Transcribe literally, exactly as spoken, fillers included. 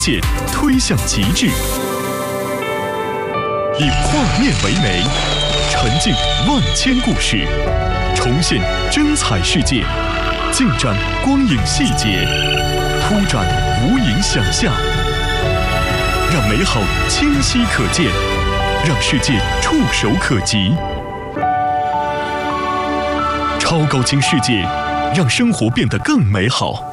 界推向极致，以画面为媒，沉浸万千故事，重现真彩世界，尽展光影细节，铺展无垠想象，让美好清晰可见，让世界触手可及。超高清世界，让生活变得更美好。